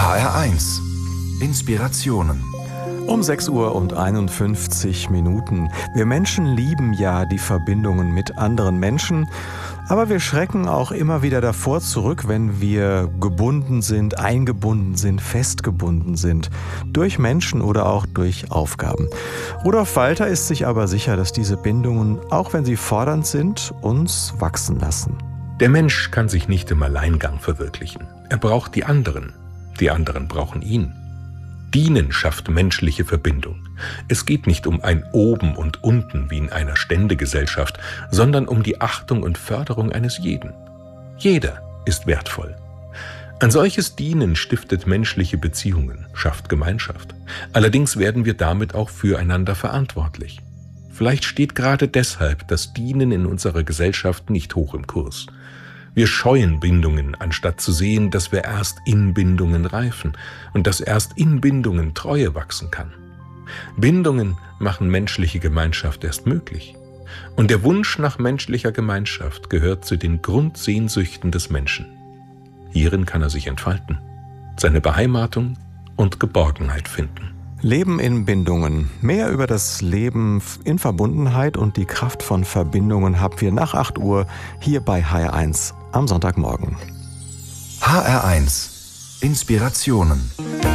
HR1 Inspirationen. Um 6:51 Uhr. Wir Menschen lieben ja die Verbindungen mit anderen Menschen, aber wir schrecken auch immer wieder davor zurück, wenn wir gebunden sind, eingebunden sind, festgebunden sind, durch Menschen oder auch durch Aufgaben. Rudolf Walter ist sich aber sicher, dass diese Bindungen, auch wenn sie fordernd sind, uns wachsen lassen. Der Mensch kann sich nicht im Alleingang verwirklichen. Er braucht die anderen brauchen ihn. Dienen schafft menschliche Verbindung. Es geht nicht um ein Oben und Unten wie in einer Ständegesellschaft, sondern um die Achtung und Förderung eines jeden. Jeder ist wertvoll. Ein solches Dienen stiftet menschliche Beziehungen, schafft Gemeinschaft. Allerdings werden wir damit auch füreinander verantwortlich. Vielleicht steht gerade deshalb das Dienen in unserer Gesellschaft nicht hoch im Kurs. Wir scheuen Bindungen, anstatt zu sehen, dass wir erst in Bindungen reifen und dass erst in Bindungen Treue wachsen kann. Bindungen machen menschliche Gemeinschaft erst möglich. Und der Wunsch nach menschlicher Gemeinschaft gehört zu den Grundsehnsüchten des Menschen. Hierin kann er sich entfalten, seine Beheimatung und Geborgenheit finden. Leben in Bindungen. Mehr über das Leben in Verbundenheit und die Kraft von Verbindungen haben wir nach 8 Uhr hier bei HR1 am Sonntagmorgen. HR1 Inspirationen.